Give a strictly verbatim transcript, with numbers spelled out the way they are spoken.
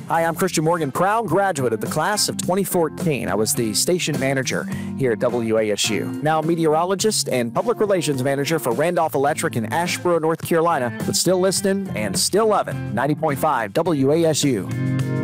Hi, I'm Christian Morgan, proud graduate of the class of twenty fourteen. I was the station manager here at W A S U. Now meteorologist and public relations manager for Randolph Electric in Asheboro, North Carolina, but still listening and still loving ninety point five W A S U.